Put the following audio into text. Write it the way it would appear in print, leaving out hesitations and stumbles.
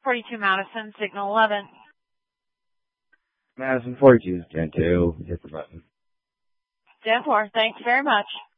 42 Madison, signal 11. Madison 42, Gen 2, hit the button. 10-4, thank you very much.